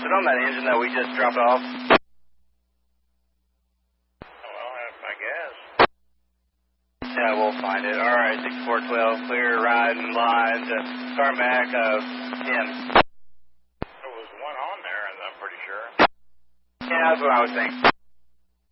it on that engine that we just dropped off? Well, I guess. Yeah, we'll find it. All right, 6412, clear, riding line to Carmack, 10. There was one on there, I'm pretty sure. Yeah, that's what I was thinking.